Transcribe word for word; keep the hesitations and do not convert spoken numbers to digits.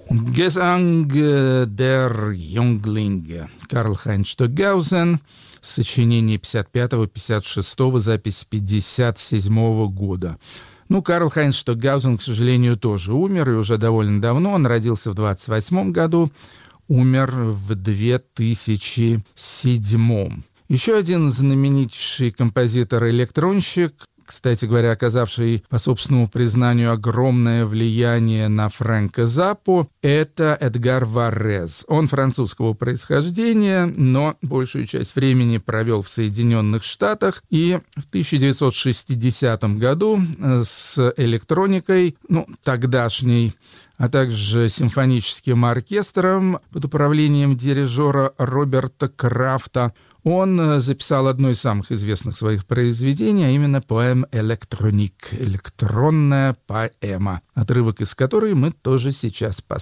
Gesang der Junglinge. Карл-Хайнц Штокгаузен. Сочинение пятьдесят пятого — пятьдесят шестого, запись пятьдесят седьмого года. Ну, Карл-Хайнц Штокгаузен, к сожалению, тоже умер, и уже довольно давно. Он родился в двадцать восьмом году, умер в две тысячи седьмом. Еще один знаменитейший композитор-электронщик, кстати говоря, оказавший, по собственному признанию, огромное влияние на Фрэнка Заппу, это Эдгар Варез. Он французского происхождения, но большую часть времени провел в Соединенных Штатах, и в тысяча девятьсот шестидесятом году с электроникой, ну, тогдашней, а также симфоническим оркестром под управлением дирижера Роберта Крафта, он записал одно из самых известных своих произведений, а именно «Поэм электроник» — электронная поэма, отрывок из которой мы тоже сейчас послушаем.